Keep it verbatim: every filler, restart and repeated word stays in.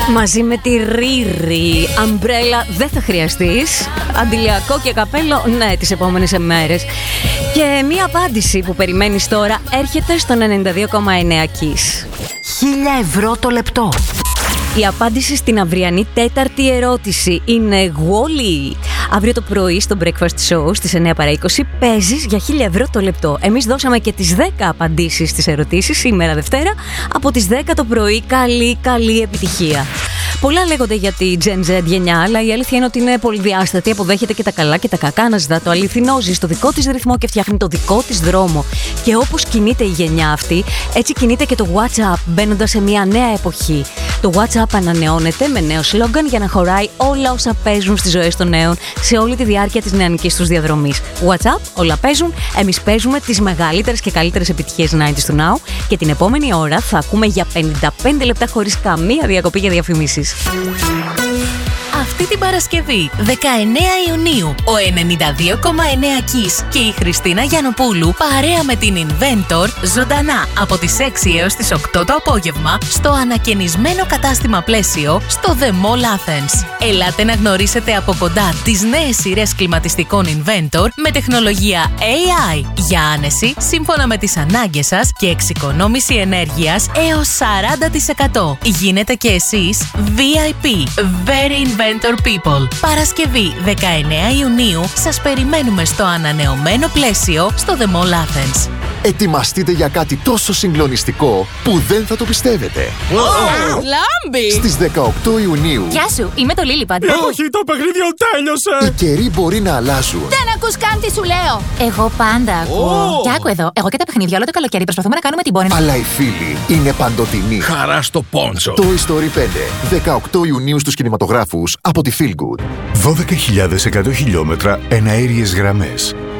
Μαζί με τη Ρίρι. Αμπρέλα δεν θα χρειαστείς. Αντιλιακό και καπέλο, ναι, τις επόμενες μέρες. Και μία απάντηση που περιμένεις τώρα έρχεται στον ενενήντα δύο κόμμα εννέα Kiss. Χίλια ευρώ το λεπτό. Η απάντηση στην αυριανή τέταρτη ερώτηση είναι Wall-E. Αύριο το πρωί στο Breakfast Show στις εννέα παρά είκοσι παίζεις για χίλια ευρώ το λεπτό. Εμείς δώσαμε και τις δέκα απαντήσεις στις ερωτήσεις σήμερα Δευτέρα. Από τις δέκα το πρωί, καλή καλή επιτυχία. Πολλά λέγονται για τη Gen Z γενιά, αλλά η αλήθεια είναι ότι είναι πολυδιάστατη, αποδέχεται και τα καλά και τα κακά, να ζητά το αληθινό, ζει στο δικό της ρυθμό και φτιάχνει το δικό της δρόμο. Και όπως κινείται η γενιά αυτή, έτσι κινείται και το WhatsApp, μπαίνοντας σε μια νέα εποχή. Το WhatsApp ανανεώνεται με νέο σλόγγαν για να χωράει όλα όσα παίζουν στις ζωές των νέων σε όλη τη διάρκεια της νεανικής τους διαδρομής. WhatsApp, όλα παίζουν, εμείς παίζουμε τις μεγαλύτερες και καλύτερες επιτυχίες ενενήντα του Now και την επόμενη ώρα θα ακούμε για πενήντα πέντε λεπτά χωρίς καμία διακοπή για διαφημίσεις. Αυτή την Παρασκευή, δεκαεννέα Ιουνίου, ο ενενήντα δύο κόμμα εννέα Kiss και η Χριστίνα Γιαννοπούλου παρέα με την Inventor ζωντανά από τις έξι έως τις οκτώ το απόγευμα στο ανακαινισμένο κατάστημα Πλαίσιο στο The Mall Athens. Ελάτε να γνωρίσετε από κοντά τις νέες σειρές κλιματιστικών Inventor με τεχνολογία έι άι για άνεση σύμφωνα με τις ανάγκες σας και εξοικονόμηση ενέργειας έως σαράντα τοις εκατό. Γίνετε και εσείς βι άι πι, Very Inventor People. Παρασκευή δεκαεννέα Ιουνίου σας περιμένουμε στο ανανεωμένο Πλαίσιο στο The Mall Athens. Ετοιμαστείτε για κάτι τόσο συγκλονιστικό που δεν θα το πιστεύετε. Oh, Λάμπη! Στις δεκαοκτώ Ιουνίου. Γεια σου, είμαι το Lillipad. Όχι, το παιχνίδι τέλειωσε. Οι καιροί μπορεί να αλλάζουν. Δεν ακούς καν τι σου λέω. Εγώ πάντα ακούω. Και άκου εδώ, εγώ και τα παιχνίδια όλο το καλοκαίρι προσπαθούμε να κάνουμε την πόνη. Αλλά οι φίλοι είναι παντοτινοί. Χαρά στο πόντσο. Toy Story πέντε, δεκαοκτώ Ιουνίου στους κινηματογράφους από τη Feel Good. δώδεκα χιλιάδες εκατό χιλιόμετρα εναέριες γραμμές.